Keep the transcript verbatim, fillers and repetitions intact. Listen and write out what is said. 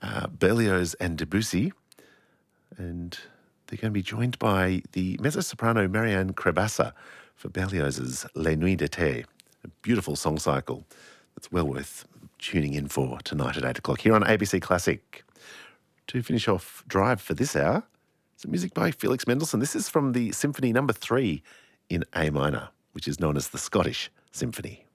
uh, Berlioz and Debussy. And they're going to be joined by the mezzo-soprano Marianne Krebassa for Berlioz's Les Nuits d'été, a beautiful song cycle that's well worth tuning in for tonight at eight o'clock here on A B C Classic. To finish off Drive for this hour, some music by Felix Mendelssohn. This is from the Symphony Number Three in A minor, which is known as the Scottish Symphony.